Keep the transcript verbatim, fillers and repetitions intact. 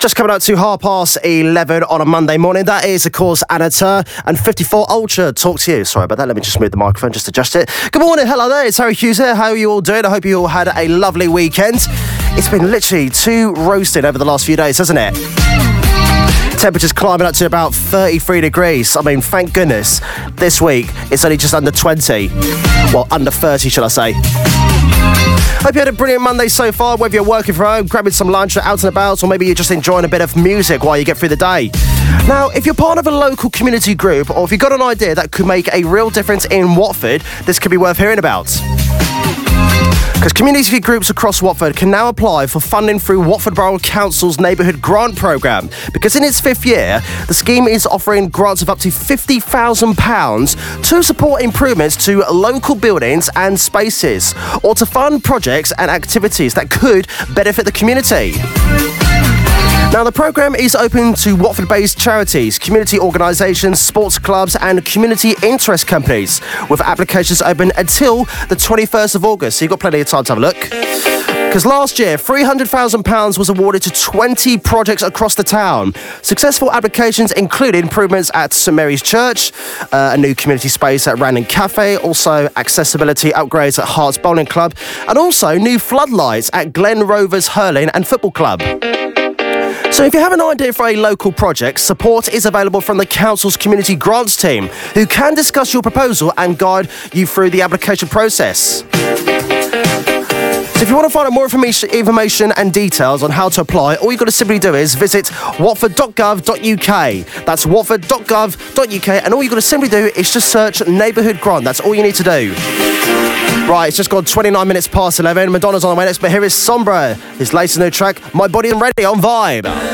Just coming up to half past eleven on a Monday morning. That is, of course, Anata and fifty-four Ultra. Talk to you. Sorry about that. Let me just move the microphone, just adjust it. Good morning. Hello there. It's Harry Hughes here. How are you all doing? I hope you all had a lovely weekend. It's been literally too roasting over the last few days, hasn't it? Temperatures climbing up to about thirty-three degrees. I mean, thank goodness this week it's only just under twenty. Well, under thirty, shall I say. Hope you had a brilliant Monday so far, whether you're working from home, grabbing some lunch, out and about, or maybe you're just enjoying a bit of music while you get through the day. Now, if you're part of a local community group, or if you've got an idea that could make a real difference in Watford, this could be worth hearing about. Because community groups across Watford can now apply for funding through Watford Borough Council's Neighbourhood Grant Programme. Because in its fifth year, the scheme is offering grants of up to fifty thousand pounds to support improvements to local buildings and spaces, or to fund projects and activities that could benefit the community. Now, the programme is open to Watford-based charities, community organisations, sports clubs and community interest companies, with applications open until the twenty-first of August, so you've got plenty of time to have a look. Because last year, three hundred thousand pounds was awarded to twenty projects across the town. Successful applications included improvements at St Mary's Church, uh, a new community space at Randon Cafe, also accessibility upgrades at Hearts Bowling Club, and also new floodlights at Glen Rovers Hurling and Football Club. So if you have an idea for a local project, support is available from the Council's Community Grants team, who can discuss your proposal and guide you through the application process. So if you want to find out more information, information and details on how to apply, all you've got to simply do is visit watford dot gov dot U K. That's watford dot gov dot U K, and all you've got to simply do is just search Neighbourhood Grant. That's all you need to do. Right, it's just gone twenty-nine minutes past eleven. Madonna's on the way next, but here is Sombra, his latest new track, My Body and Ready on Vibe.